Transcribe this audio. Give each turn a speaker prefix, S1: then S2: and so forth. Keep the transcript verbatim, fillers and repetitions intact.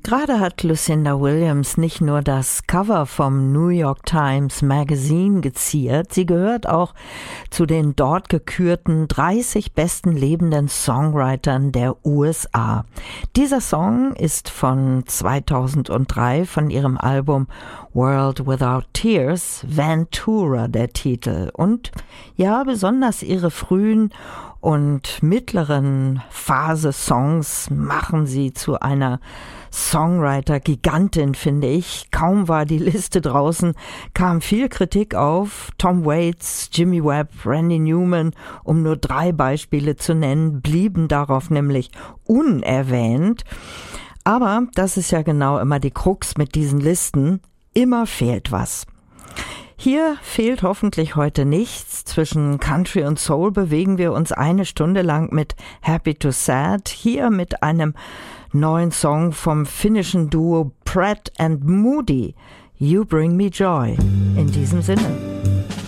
S1: Gerade hat Lucinda Williams nicht nur das Cover vom New York Times Magazine geziert, sie gehört auch zu den dort gekürten dreißig besten lebenden Songwritern der U S A. Dieser Song ist von zweitausenddrei von ihrem Album World Without Tears, Ventura der Titel. Und ja, besonders ihre frühen und mittleren Phase-Songs machen sie zu einer Songwriter-Gigantin, finde ich. Kaum war die Liste draußen, kam viel Kritik auf. Tom Waits, Jimmy Webb, Randy Newman, um nur drei Beispiele zu nennen, blieben darauf nämlich unerwähnt. Aber das ist ja genau immer die Krux mit diesen Listen. Immer fehlt was. Hier fehlt hoffentlich heute nichts. Zwischen Country und Soul bewegen wir uns eine Stunde lang mit Happy to Sad. Hier mit einem neuen Song vom finnischen Duo Pratt and Moody. You Bring Me Joy. In diesem Sinne.